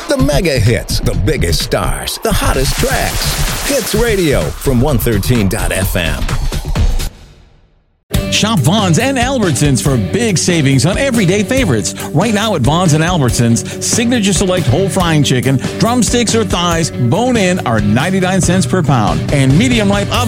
The mega hits, the biggest stars, the hottest tracks. Hits Radio from 113.fm. Shop Vons and Albertsons for big savings on everyday favorites. Right now at Vons and Albertsons, Signature Select whole frying chicken, drumsticks or thighs, bone-in are 99 cents per pound. And medium ripe